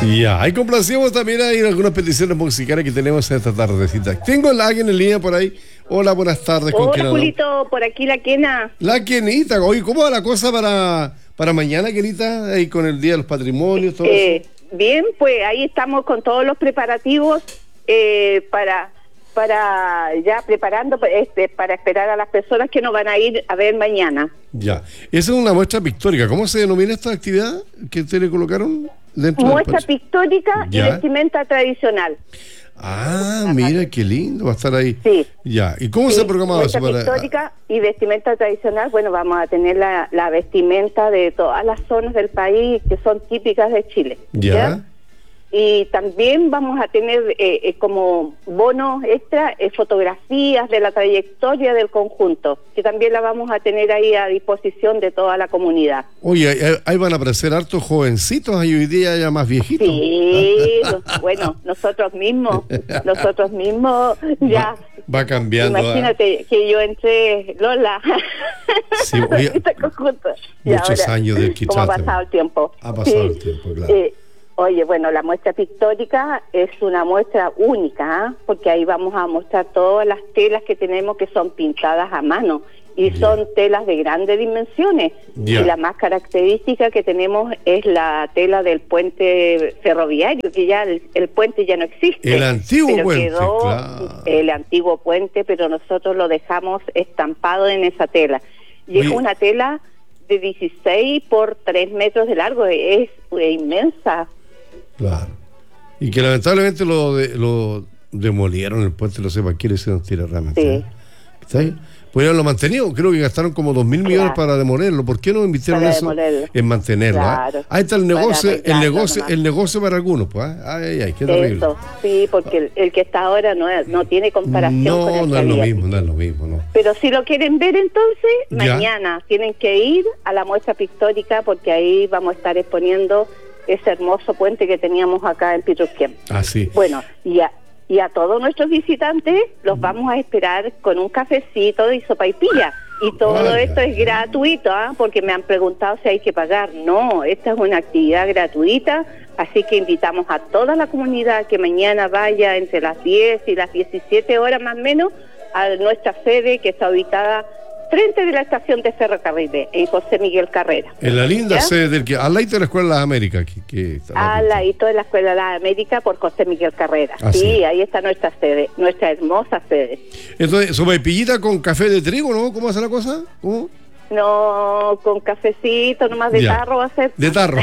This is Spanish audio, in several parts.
Ya, ahí complacimos también hay algunas peticiones musicales que tenemos esta tardecita. Tengo a alguien en línea por ahí. Hola, buenas tardes. ¿Con quién Hola, hablo? Julito, por aquí la Kena. La Kenita. Oye, ¿cómo va la cosa para mañana, Kenita? Ahí con el Día de los Patrimonios, todo eso. Bien, pues ahí estamos con todos los preparativos para ya preparando para esperar a las personas que nos van a ir a ver mañana. Ya, esa es una muestra pictórica. ¿Cómo se denomina esta actividad que ustedes le colocaron dentro Muestra del pictórica y ¿Ya? vestimenta tradicional. Ah, mira qué lindo va a estar ahí. Sí. Ya, ¿y cómo Sí, se ha programado eso muestra pictórica y vestimenta tradicional. Bueno, vamos a tener la vestimenta de todas las zonas del país que son típicas de Chile. Ya. Y también vamos a tener como bonos extra fotografías de la trayectoria del conjunto, que también la vamos a tener ahí a disposición de toda la comunidad. Oye, ahí van a aparecer hartos jovencitos, ahí hoy día ya más viejitos. Sí, bueno, nosotros mismos ya. Va cambiando. Imagínate que yo entré, Lola, Sí, oye, este conjunto. Y muchos ahora, años del ¿cómo ha Quichate. pasado el tiempo? Ha pasado el tiempo, claro. Oye, bueno, la muestra pictórica es una muestra única, porque ahí vamos a mostrar todas las telas que tenemos que son pintadas a mano y son telas de grandes dimensiones. Ya. Y la más característica que tenemos es la tela del puente ferroviario, que ya el puente ya no existe. El antiguo pero puente, quedó claro. el antiguo puente, pero nosotros lo dejamos estampado en esa tela. Y Oye, es una tela de 16 por 3 metros de largo, es inmensa. Claro. Y que lamentablemente lo demolieron el puente, no sé para qué le hicieron tirar realmente. Sí. ¿Está ahí? Pues lo mantenido, creo que gastaron como 2.000 millones Claro. para demolerlo. ¿Por qué no invirtieron Para eso demolerlo. en mantenerlo? Claro. Ahí está el negocio, Para arreglarlo el negocio para algunos, pues. Ay, qué terrible. Eso, sí, porque el que está ahora no tiene comparación con el No que es lo había. mismo, no es lo mismo, no. Pero si lo quieren ver entonces, Ya. mañana tienen que ir a la muestra pictórica porque ahí vamos a estar exponiendo ese hermoso puente que teníamos acá en Pitrusquén. Así. Bueno, y a todos nuestros visitantes los vamos a esperar con un cafecito y sopaipilla. Y todo esto es gratuito, porque me han preguntado si hay que pagar. No, esta es una actividad gratuita, así que invitamos a toda la comunidad que mañana vaya entre las 10 y las 17 horas más o menos a nuestra sede que está ubicada frente de la estación de ferrocarril en José Miguel Carrera. En la linda ¿Ya? sede al lado de la Escuela de las Américas. Que está Al ladito de la Escuela de la América por José Miguel Carrera. Ah, Sí, sí. ahí está nuestra sede, nuestra hermosa sede. Entonces, sopaipillita con café de trigo, ¿no? ¿Cómo hace la cosa? ¿Cómo? No, con cafecito, nomás de Ya. tarro va a ser. De tarro.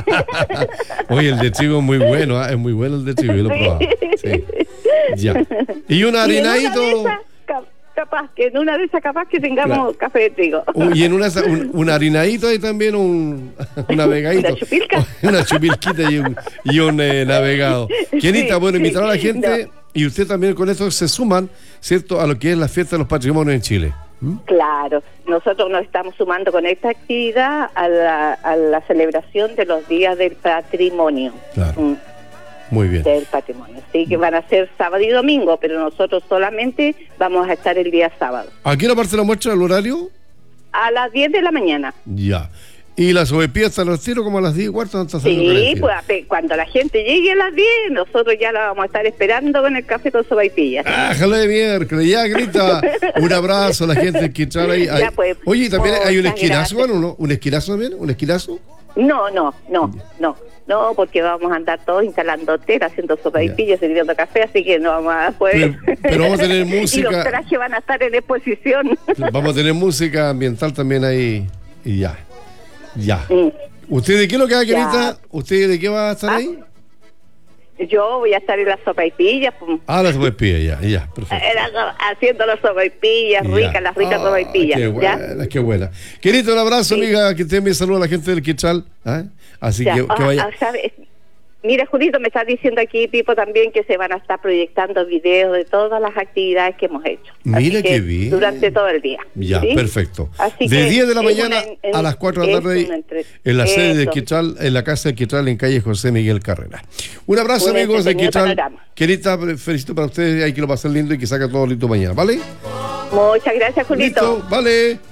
Oye, el de trigo es muy bueno, es muy bueno el de trigo, yo lo he probado. Sí. Ya. Y un harinadito. En una de esas capaz que tengamos Claro. café de trigo. Y en un harinadito hay también un navegadito. Una chupilca. Una chupilquita y un navegado. Kenita, bueno, invitar a la gente y usted también con eso se suman, ¿cierto?, a lo que es la fiesta de los patrimonios en Chile. Claro, nosotros nos estamos sumando con esta actividad a la celebración de los días del patrimonio. Claro. Muy bien. Del patrimonio. Sí, que van a ser sábado y domingo, pero nosotros solamente vamos a estar el día sábado. ¿A qué hora parte la muestra del horario? A las 10 de la mañana. Ya. ¿Y la sopaipilla hasta los tiros como a las 10 y cuarto? Sí, pues cuando la gente llegue a las 10, nosotros ya la vamos a estar esperando con el café con sopaipillas. ¡Ájale de miércoles! Ya, grita. Un abrazo a la gente que entra ahí. Ya, pues, Oye, también hay un muchas esquinazo, gracias. ¿no? ¿Un esquinazo también? ¿Un esquinazo? No, porque vamos a andar todos instalando tela, haciendo sopaipillas, sirviendo café, así que no vamos a poder. Pero vamos a tener música. Y los trajes van a estar en exposición. Vamos a tener música ambiental también ahí. Y ya. Ya. ¿Usted de qué lo que va, querida? ¿Usted de qué va a estar ahí? Yo voy a estar en las sopaipillas. La sopaipilla, ya, perfecto. Haciendo las sopaipillas ricas, las ricas sopaipillas. Qué buena. Querido, un abrazo, amiga, que usted me saluda a la gente del Quichal. Así que vaya. ¿Sabes? Mira, Julito, me está diciendo aquí, Pipo, también que se van a estar proyectando videos de todas las actividades que hemos hecho. Mira Así qué que bien. Durante todo el día. Ya, ¿sí? perfecto. Así de que 10 de la es mañana una a las 4 de la tarde en la sede de Quichal, en la casa de Quichal, en calle José Miguel Carrera. Un abrazo, amigos de Quichal. Querida, felicito para ustedes, hay que lo pasen lindo y que saca todo lindo mañana, ¿vale? Muchas gracias, Julito. Listo, vale.